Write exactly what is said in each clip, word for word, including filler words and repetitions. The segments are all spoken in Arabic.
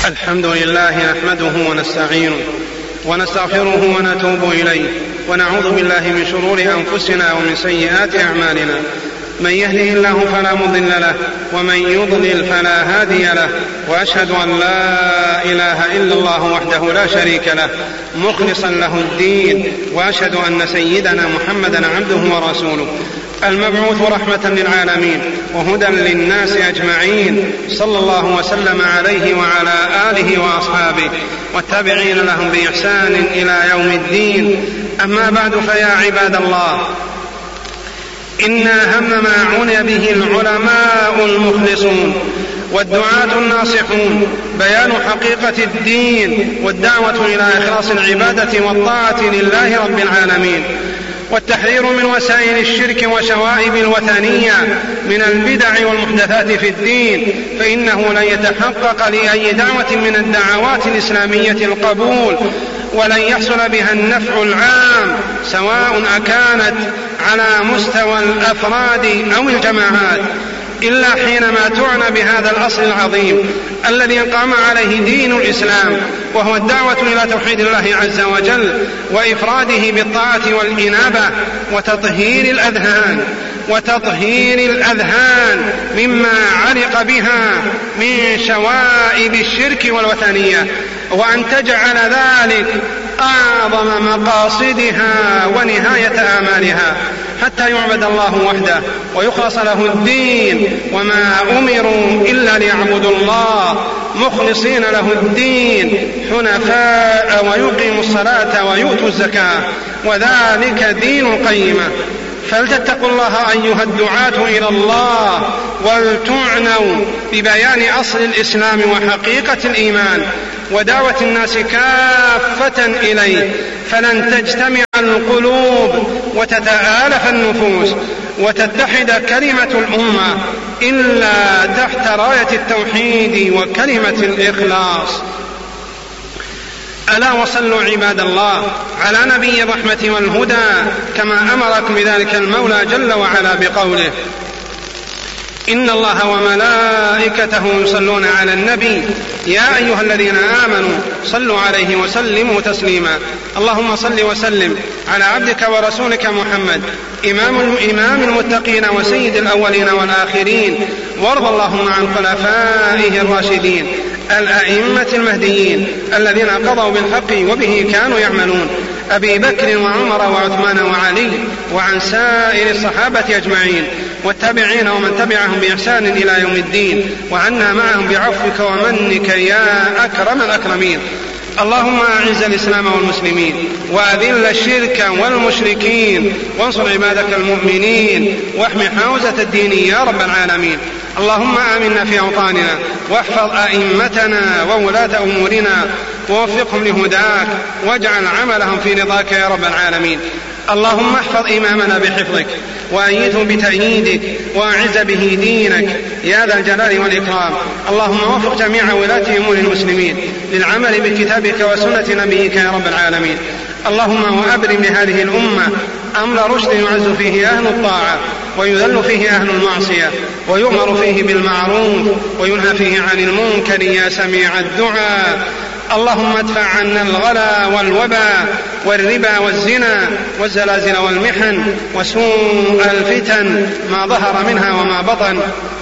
الحمد لله نحمده ونستعينه ونستغفره ونتوب إليه ونعوذ بالله من شرور أنفسنا ومن سيئات أعمالنا. من يهده الله فلا مضل له ومن يضلل فلا هادي له، وأشهد أن لا إله إلا الله وحده لا شريك له مخلصا له الدين، وأشهد أن سيدنا محمدا عبده ورسوله المبعوث رحمة للعالمين وهدى للناس أجمعين، صلى الله وسلم عليه وعلى آله وأصحابه والتابعين لهم بإحسان إلى يوم الدين. أما بعد، فيا عباد الله، إن أهم ما عني به العلماء المخلصون والدعاة الناصحون بيان حقيقة الدين والدعوة إلى إخلاص العبادة والطاعة لله رب العالمين، والتحذير من وسائل الشرك وشوائب الوثنية من البدع والمحدثات في الدين، فإنه لن يتحقق لأي دعوة من الدعوات الإسلامية القبول، ولن يحصل بها النفع العام، سواء أكانت على مستوى الأفراد أو الجماعات، إلا حينما تعنى بهذا الأصل العظيم الذي قام عليه دين الإسلام، وهو الدعوة إلى توحيد الله عز وجل وإفراده بالطاعة والإنابة وتطهير الأذهان وتطهير الأذهان مما علق بها من شوائب الشرك والوثنية، وأن تجعل ذلك أعظم مقاصدها ونهاية آمالها، حتى يعبد الله وحده ويخلص له الدين، وما أمروا إلا ليعبدوا الله مخلصين له الدين حنفاء ويقيموا الصلاة ويؤتوا الزكاة، وذلك دين القيمة. فلتتقوا الله أيها الدعاة إلى الله، ولتعنوا ببيان أصل الإسلام وحقيقة الإيمان ودعوة الناس كافة إليه، فلن تجتمع القلوب وتتآلف النفوس وتتحد كلمة الأمة إلا تحت راية التوحيد وكلمة الإخلاص. ألا وصلوا عباد الله على نبي الرحمة والهدى كما أمركم بذلك المولى جل وعلا بقوله: إن الله وملائكته يصلون على النبي يا أيها الذين آمنوا صلوا عليه وسلموا تسليما. اللهم صل وسلم على عبدك ورسولك محمد إمام إمام المتقين وسيد الأولين والآخرين، وارض اللهم عن خلفائه الراشدين الأئمة المهديين الذين قضوا بالحق وبه كانوا يعملون، أبي بكر وعمر وعثمان وعلي، وعن سائر الصحابة أجمعين والتابعين ومن تبعهم بإحسان إلى يوم الدين، وعنا معهم بعفوك ومنك يا أكرم الأكرمين. اللهم أعز الإسلام والمسلمين وأذل الشرك والمشركين، وانصر عبادك المؤمنين واحمي حوزة الدين يا رب العالمين. اللهم آمنا في أوطاننا واحفظ أئمتنا وولاة أمورنا ووفقهم لهداك، واجعل عملهم في رضاك يا رب العالمين. اللهم احفظ إمامنا بحفظك وأيده بتأييدك وأعز به دينك يا ذا الجلال والإكرام. اللهم وفق جميع ولاة أمور المسلمين للعمل بكتابك وسنة نبيك يا رب العالمين. اللهم وأبرم لهذه الأمة أمر رشد يعز فيه أهل الطاعة ويذل فيه أهل المعصية، ويؤمر فيه بالمعروف وينهى فيه عن المنكر يا سميع الدعاء. اللهم ادفع عنا الغلا والوبا والربا والزنا والزلازل والمحن وسوء الفتن ما ظهر منها وما بطن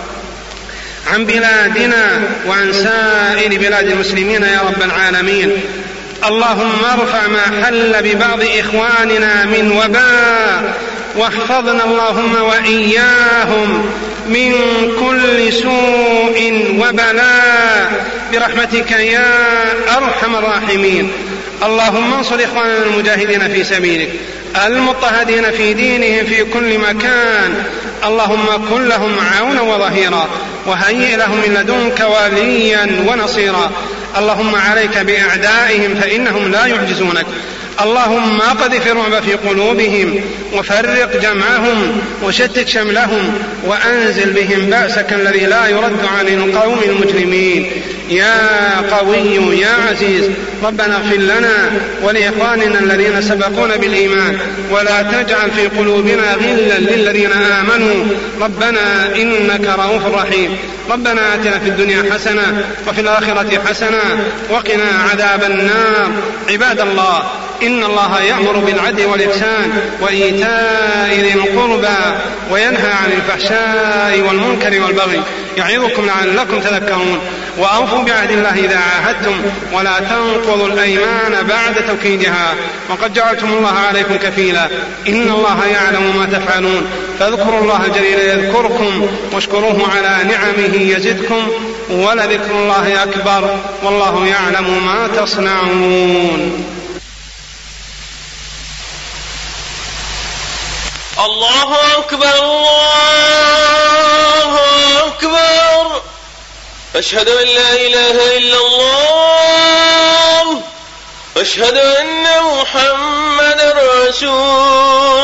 عن بلادنا وعن سائر بلاد المسلمين يا رب العالمين. اللهم ارفع ما حل ببعض إخواننا من وباء، واحفظنا اللهم وإياهم من كل سوء وبلاء برحمتك يا أرحم الراحمين. اللهم انصر إخواننا المجاهدين في سبيلك المضطهدين في دينهم في كل مكان، اللهم كن لهم عونا وظهيرا، وهيئ لهم من لدنك وليا ونصيرا. اللهم عليك بأعدائهم فإنهم لا يعجزونك. اللهم قذف الرعب في قلوبهم وفرق جمعهم وشتت شملهم وأنزل بهم بأسك الذي لا يرد عن القوم المجرمين. يا قوي يا عزيز ربنا اغفر لنا ولإخواننا الذين سبقونا بالإيمان ولا تجعل في قلوبنا غلا للذين آمنوا ربنا إنك رؤوف رحيم. ربنا آتنا في الدنيا حسنة وفي الآخرة حسنة وقنا عذاب النار. عباد الله، إن الله يأمر بالعدل والإحسان وإيتاء ذي القربى وينهى عن الفحشاء والمنكر والبغي يعظكم لعلكم تذكرون. وأوفوا بعهد الله إذا عاهدتم ولا تنقضوا الأيمان بعد توكيدها وقد جعلتم الله عليكم كفيلا. إن الله يعلم ما تفعلون فاذكروا الله الجليل يذكركم واشكروه على نعمه يزدكم ولذكر الله أكبر والله يعلم ما تصنعون. الله أكبر الله أكبر أشهد أن لا إله إلا الله أشهد أن محمد رسول